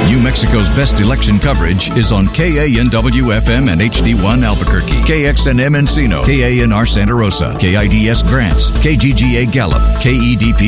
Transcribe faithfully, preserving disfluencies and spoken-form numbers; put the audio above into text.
New Mexico's best election coverage is on K A N W F M and H D one Albuquerque, K X N M Encino, K A N R Santa Rosa, K I D S Grants, K G G A Gallup, K E D P